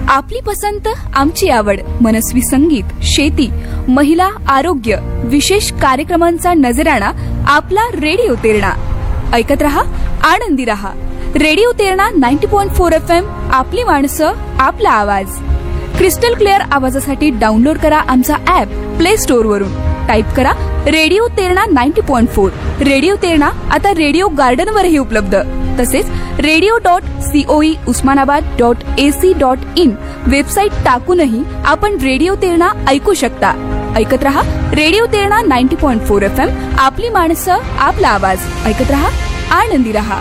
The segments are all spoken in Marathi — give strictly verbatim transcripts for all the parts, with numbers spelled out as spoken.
आपली पसंत आमची आवड, मनस्वी संगीत, शेती, महिला, आरोग्य, विशेष कार्यक्रमांचा नजराणा आपला रेडिओ तेरणा. ऐकत रहा, आनंदी रहा. रेडिओ तेरणा नव्वद पॉइंट चार एफ एम. आपली माणसं, आपला आवाज. क्रिस्टल क्लिअर आवाजासाठी डाउनलोड करा आमचा ऍप प्ले स्टोअर वरून. टाईप करा रेडिओ तेरणा नव्वद पॉइंट चार. रेडिओ तेरणा आता रेडिओ गार्डन वरही उपलब्ध. तसेच radio dot COE Osmanabad dot AC dot in website टाकूनही आपण रेडिओ तेरणा ऐकू शकता. ऐकत रहा रेडिओ तेरणा नव्वद पॉइंट चार एफ एम. आपली माणसं, आपला आवाज. ऐकत रहा, आनंदी रहा.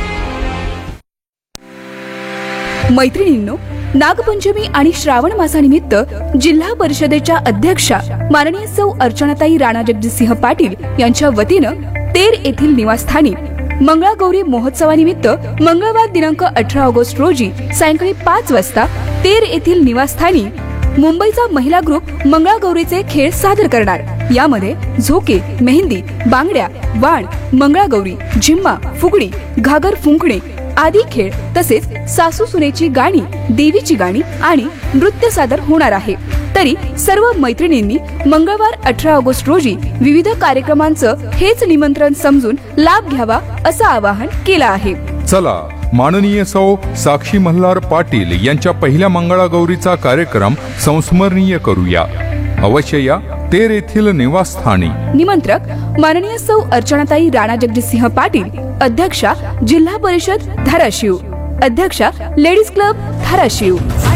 मैत्रिणींनो, नागपंचमी आणि श्रावण मासानिमित्त जिल्हा परिषदेच्या अध्यक्षा माननीय सौ अर्चनाताई राणा जगजितसिंह पाटील यांच्या वतीनं तेर येथील निवासस्थानी मंगळागौरी महोत्सवानिमित्त मंगळवार दिनांक अठरा ऑगस्ट रोजी सायंकाळी पाच वाजता तेर येथील निवासस्थानी मुंबईचा महिला ग्रुप मंगळागौरीचे खेळ सादर करणार. यामध्ये झोके, मेहंदी, बांगड्या, वाण, मंगळागौरी, झिम्मा, फुगडी, घागर फुंकणे आदी खेळ तसेच सासू सुनेची गाणी, देवीची गाणी आणि नृत्य सादर होणार आहे. तरी सर्व मैत्रिणींनी मंगळवार अठरा ऑगस्ट रोजी विविध कार्यक्रमांचं हेच निमंत्रण समजून लाभ घ्यावा असं आवाहन केलं आहे. चला, माननीय सौ साक्षी मल्हार पाटील यांच्या पहिल्या मंगळागौरीचा कार्यक्रम संस्मरणीय करूया. अवश्य या तेर येथील निवासस्थानी. निमंत्रक माननीय सौ अर्चनाताई राणा जगजितसिंह पाटील, अध्यक्षा जिल्हा परिषद धाराशिव, अध्यक्षा लेडीज क्लब धाराशिव.